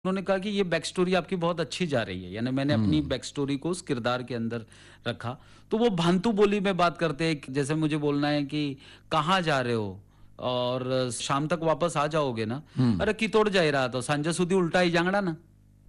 उन्होंने कहा कि ये बैक स्टोरी आपकी बहुत अच्छी जा रही है, यानी मैंने अपनी बैक स्टोरी को उस किरदार के अंदर रखा। तो वो भांतु बोली में बात करते हैं कि जैसे मुझे बोलना है कि कहाँ जा रहे हो और शाम तक वापस आ जाओगे ना? अरे कितोड़ जा रहा तो सांझे सुधी उल्टा ही जांगड़ा ना।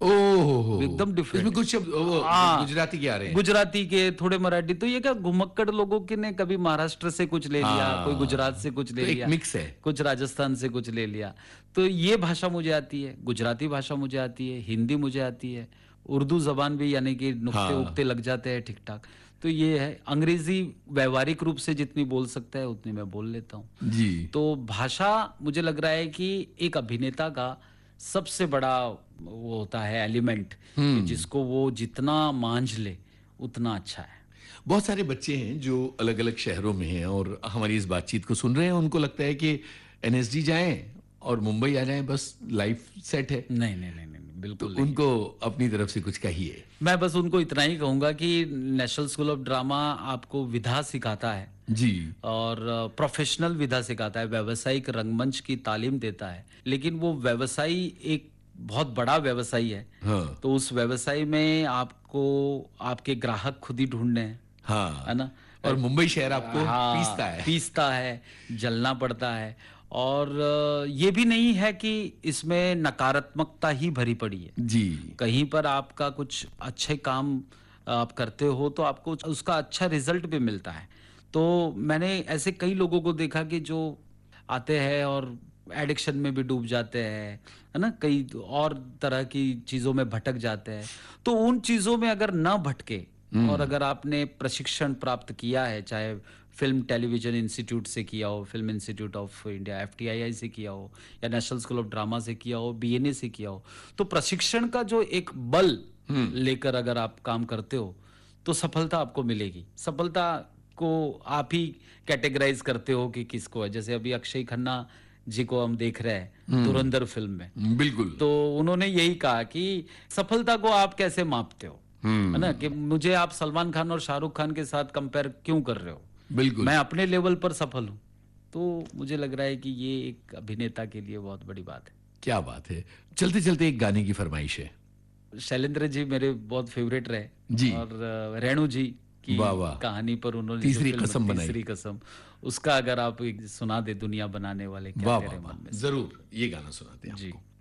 ओह! एकदम डिफरेंट। इसमें कुछ शब्द वो हाँ, गुजराती के आ रहे हैं। गुजराती के, थोड़े मराठी। तो ये क्या घुमक्कड़ लोगों के ने कभी महाराष्ट्र से कुछ ले लिया, कोई गुजरात से कुछ ले तो एक लिया, मिक्स है। कुछ राजस्थान से कुछ ले लिया। तो ये भाषा मुझे आती है, गुजराती भाषा मुझे आती है, हिंदी मुझे आती है, उर्दू ज़बान भी यानी कि हाँ, नुक्ते-उक्ते लग जाते हैं ठीक-ठाक। तो ये है, अंग्रेज़ी व्यावहारिक रूप से जितनी बोल सकता है उतनी मैं बोल लेता हूँ। जी। तो भाषा मुझे लग रहा है कि एक अभिनेता का सबसे बड़ा वो होता है एलिमेंट, कि जिसको वो जितना मांझ ले उतना अच्छा है। बहुत सारे बच्चे हैं जो अलग-अलग शहरों में हैं और हमारी इस बातचीत को सुन रहे हैं, उनको लगता है कि एनएसडी जाएँ और मुंबई आ जाएँ, बस लाइफ सेट है। नहीं, नहीं, नहीं, नहीं, नहीं, तो बिल्कुल नहीं है। उनको अपनी तरफ से कुछ कहिए। मैं बस उनको इतना ही कहूँगा कि नेशनल स्कूल ऑफ ड्रामा आपको विधा सिखाता है जी। और प्रोफेशनल विधा सिखाता है, व्यावसायिक रंगमंच की तालीम देता है। लेकिन वो व्यवसायी एक बहुत बड़ा व्यवसायी है। हाँ, तो उस व्यवसाय में आपको आपके ग्राहक खुद ही ढूँढने हैं, है हाँ। ना? और मुंबई शहर आपको पीसता हाँ, है। पीसता है, जलना पड़ता है। और ये भी नहीं है कि इसमें नकारात्मकता ही भरी पड़ी है। जी। कहीं पर आपका कुछ अच्छे काम आप करते हो तो आपको उसका अच्छा रिजल्ट भी मिलता है। तो मैंने ऐसे कई लोगों को देखा कि जो आते हैं और एडिक्शन में भी डूब जाते हैं, है ना? कई और तरह की चीज़ों में भटक जाते हैं। तो उन चीज़ों में अगर ना भटके और अगर आपने प्रशिक्षण प्राप्त किया है, चाहे फ़िल्म टेलीविज़न इंस्टीट्यूट से किया हो, film institute of India FTII से किया हो या नेशनल स्कूल ऑफ ड्रामा से किया हो, बीएनए से किया हो, तो प्रशिक्षण का जो एक बल लेकर अगर आप काम करते हो, तो सफलता आपको मिलेगी। सफलता को आप ही कैटेगराइज करते हो कि किसको है। जैसे अभी अक्षय खन्ना जी को हम देख रहे हैं धुरंधर फ़िल्म में। बिल्कुल। तो उन्होंने यही कहा कि सफलता को आप कैसे मापते हो? है ना? कि मुझे आप सलमान खान और शाहरुख खान के साथ कंपेयर क्यों कर रहे हो? बिल्कुल। मैं अपने लेवल पर सफल हूँ। तो मुझे लग रहा है कि ये एक अभिनेता के लिए बहुत बड़ी बात है। क्या बात है। चलते-चलते एक गाने की फरमाइश है। शैलेंद्र जी मेरे बहुत फेवरेट रहे जी। और रेणु जी की वाह, वाह! कहानी पर उन्होंने जो तीसरी फ़िल्म कसम बनाई। तीसरी कसम, उसका अगर आप एक सुना दें दुनिया बनाने वाले क्या वाह, वाह, तेरे वाह! मन में से। ज़रूर, ये गाना सुनाते हैं जी। आपको।